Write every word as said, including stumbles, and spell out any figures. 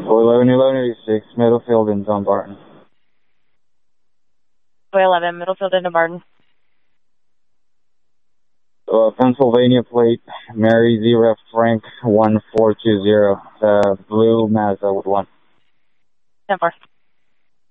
eleven eleven eighty-six, Middlefield in Dumbarton. four eleven, Middlefield in Dumbarton. Uh, Pennsylvania plate, Mary Zero Frank one four two zero. Uh, blue Mazda with one. ten four.